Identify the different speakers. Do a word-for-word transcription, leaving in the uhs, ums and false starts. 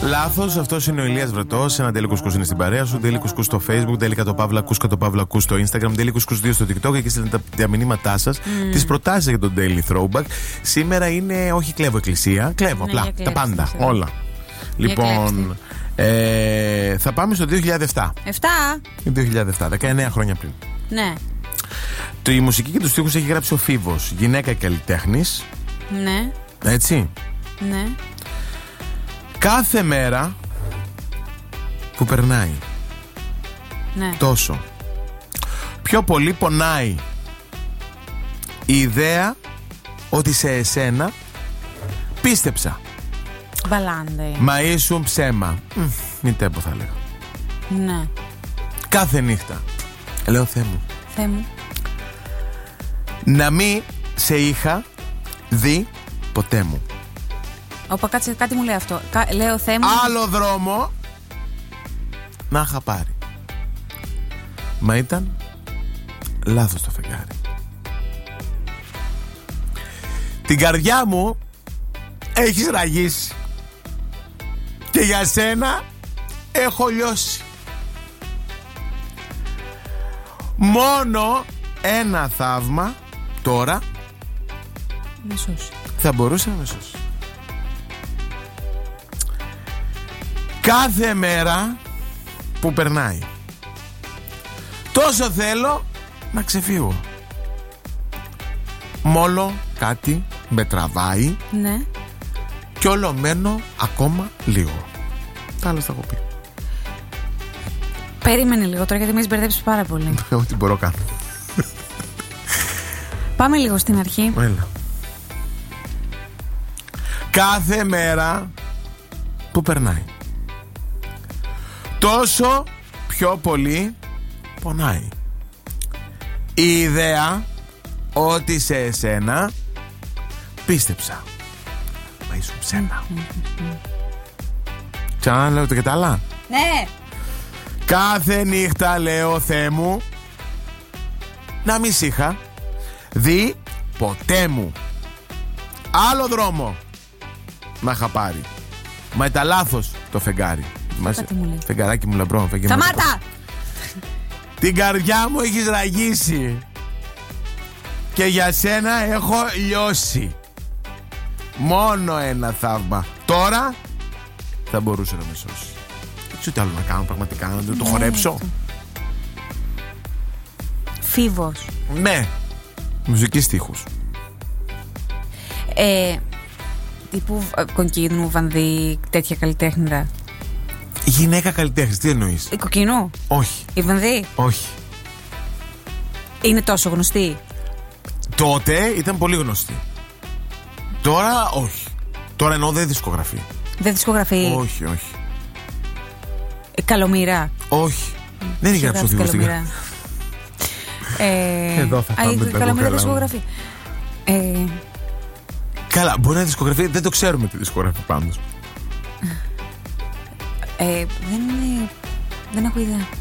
Speaker 1: Λάθος, αυτός είναι ο Ηλίας Βρετός. Ένα Daily Κουσκούς είναι στην παρέα σου. Daily Κουσκούς στο Facebook, Daily Κατοπαύλα Κούσκα το Παύλα Κούς στο Instagram, Daily Κουσκούς δύο στο TikTok. Εκεί στέλνετε τα μηνύματά σας, mm. τις προτάσεις για τον Daily Throwback. Σήμερα είναι, όχι κλέβω εκκλησία, κλέβω
Speaker 2: ναι,
Speaker 1: απλά τα πάντα, σε όλα. Λοιπόν, ε, θα πάμε στο δύο χιλιάδες επτά.
Speaker 2: Εφτά.
Speaker 1: δύο χιλιάδες επτά, δεκαεννέα χρόνια πριν.
Speaker 2: Ναι.
Speaker 1: Η μουσική και τους στίχους έχει γράψει ο Φίβος, γυναίκα καλλιτέχνης.
Speaker 2: Ναι.
Speaker 1: Έτσι.
Speaker 2: Ναι.
Speaker 1: Κάθε μέρα που περνάει,
Speaker 2: ναι.
Speaker 1: τόσο πιο πολύ πονάει η ιδέα ότι σε εσένα πίστεψα.
Speaker 2: Μπαλάντε.
Speaker 1: Μα ήσουν ψέμα. Μ, μην τέμπω θα λέγα.
Speaker 2: Ναι.
Speaker 1: Κάθε νύχτα λέω Θεέ μου,
Speaker 2: Θεέ μου,
Speaker 1: να μην σε είχα δει ποτέ μου.
Speaker 2: Όπα, κάτσε, κάτι μου λέει αυτό. Κα, λέω Θεέ μου.
Speaker 1: Άλλο δρόμο να είχα πάρει. Μα ήταν λάθος το φεγγάρι. Την καρδιά μου έχεις ραγίσει και για σένα έχω λιώσει. Μόνο ένα θαύμα τώρα
Speaker 2: με σώσει.
Speaker 1: Θα μπορούσε να με σώσει. Κάθε μέρα που περνάει τόσο θέλω να ξεφύγω. Μόλο κάτι με τραβάει.
Speaker 2: Ναι.
Speaker 1: Κι όλο μένω ακόμα λίγο. Τα άλλα θα έχω πει.
Speaker 2: Περίμενε λίγο τώρα γιατί με έχεις μπερδέψει πάρα πολύ.
Speaker 1: Ό,τι μπορώ κάνω.
Speaker 2: Πάμε λίγο στην αρχή.
Speaker 1: Έλα. Κάθε μέρα που περνάει τόσο πιο πολύ πονάει η ιδέα ότι σε εσένα πίστεψα. Μα ήσουν ψέμα. Ξανά λέω το και τα άλλα.
Speaker 2: Ναι.
Speaker 1: Κάθε νύχτα λέω Θεέ μου να μη σ' είχα δει ποτέ μου. Άλλο δρόμο να είχα πάρει. Μα ήταν λάθος το φεγγάρι. Φεγγαράκι μου λαμπρό.
Speaker 2: Σταμάτα!
Speaker 1: Την καρδιά μου έχεις ραγίσει και για σένα έχω λιώσει. Μόνο ένα θαύμα τώρα θα μπορούσε να με σώσει. Δεν ξέρω τι άλλο να κάνω πραγματικά. Να το χορέψω.
Speaker 2: Φίβος.
Speaker 1: Ναι. Μουσική στίχους.
Speaker 2: Ε, τύπου Κοκκίνου, Βανδύ, τέτοια καλλιτέχνηδα.
Speaker 1: Γυναίκα καλλιτέχνης, τι εννοείς?
Speaker 2: Η Κοκκίνου.
Speaker 1: Όχι.
Speaker 2: Η Βανδύ.
Speaker 1: Όχι.
Speaker 2: Είναι τόσο γνωστή?
Speaker 1: Τότε ήταν πολύ γνωστή. Τώρα όχι. Τώρα εννοώ δεν δισκογραφεί.
Speaker 2: Δεν δισκογραφεί.
Speaker 1: Όχι, όχι.
Speaker 2: Ε, Καλομήρα.
Speaker 1: Όχι. Mm. Δεν είχε γράψει ο Θήβος στην καρδιά. Εδώ θα πάμε.
Speaker 2: Καλομήρα δισκογραφεί. Ε...
Speaker 1: Καλά, μπορεί να δισκογραφεί. Δεν το ξέρουμε τη δισκογραφεί πάντως.
Speaker 2: Ε, δεν, δεν έχω ιδέα.